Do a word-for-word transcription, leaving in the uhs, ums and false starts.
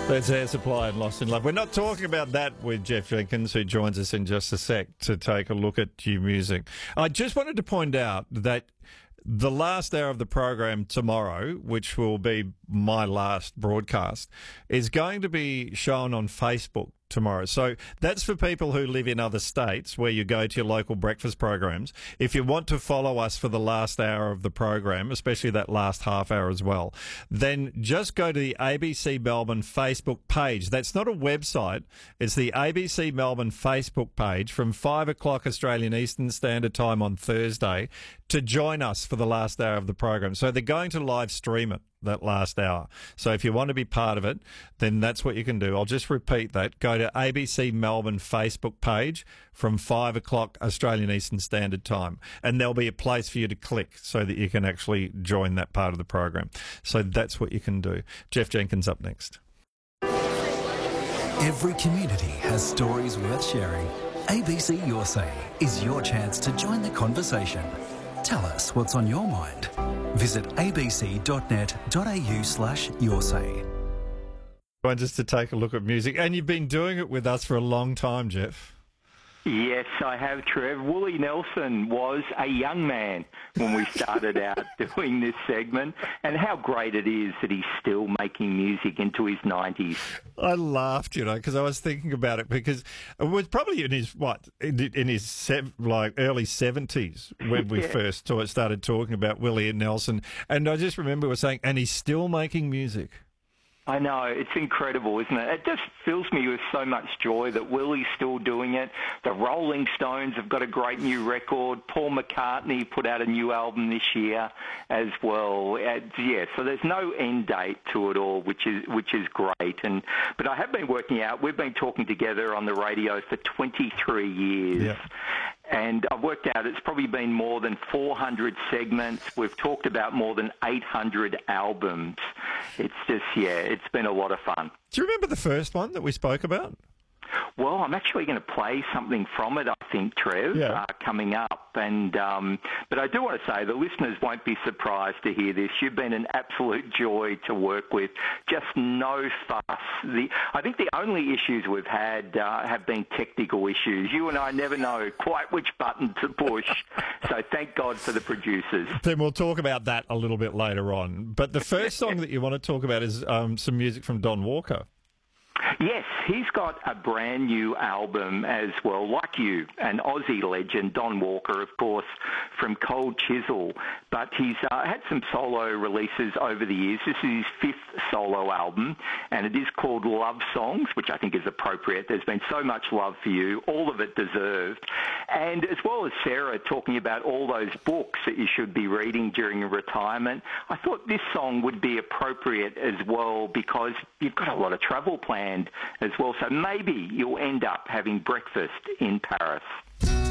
That's Air Supply and Lost in Love. We're not talking about that with Jeff Jenkins, who joins us in just a sec to take a look at new music. I just wanted to point out that the last hour of the program tomorrow, which will be my last broadcast, is going to be shown on Facebook tomorrow. So that's for people who live in other states where you go to your local breakfast programs. If you want to follow us for the last hour of the program, especially that last half hour as well, then just go to the A B C Melbourne Facebook page. That's not a website. It's the A B C Melbourne Facebook page from five o'clock Australian Eastern Standard Time on Thursday to join us for the last hour of the program. So they're going to live stream it that last hour. So if you want to be part of it, then that's what you can do. I'll just repeat that. Go to A B C Melbourne Facebook page from five o'clock Australian Eastern Standard Time, and there'll be a place for you to click so that you can actually join that part of the program. So that's what you can do. Jeff Jenkins up next. Every community has stories worth sharing. A B C Your Say is your chance to join the conversation. Tell us what's on your mind. Visit abc.net.au slash your say. Just to take a look at music. And you've been doing it with us for a long time, Jeff. Yes, I have, Trev. Wooly Nelson was a young man when we started out doing this segment, and how great it is that he's still making music into his nineties. I laughed, you know, because I was thinking about it, because it was probably in his, what, in, in his sev- like early seventies when we yeah. first t- started talking about Willie and Nelson, and I just remember we were saying, and he's still making music. I know, it's incredible, isn't it? It just fills me with so much joy that Willie's still doing it. The Rolling Stones have got a great new record. Paul McCartney put out a new album this year as well. Uh, yeah, so there's no end date to it all, which is which is great. And but I have been working out, we've been talking together on the radio for twenty-three years. Yeah. And I've worked out it's probably been more than four hundred segments. We've talked about more than eight hundred albums. It's just, yeah, it's been a lot of fun. Do you remember the first one that we spoke about? Well, I'm actually going to play something from it, I think, Trev, yeah. uh, coming up. And um, But I do want to say the listeners won't be surprised to hear this. You've been an absolute joy to work with. Just no fuss. The, I think the only issues we've had uh, have been technical issues. You and I never know quite which button to push. So thank God for the producers. Then we'll talk about that a little bit later on. But the first song that you want to talk about is um, some music from Don Walker. Yes, he's got a brand new album as well, like you, an Aussie legend, Don Walker, of course, from Cold Chisel. But he's uh, had some solo releases over the years. This is his fifth solo album, and it is called Love Songs, which I think is appropriate. There's been so much love for you, all of it deserved. And as well as Sarah talking about all those books that you should be reading during retirement, I thought this song would be appropriate as well because you've got a lot of travel planned as well. So maybe you'll end up having breakfast in Paris.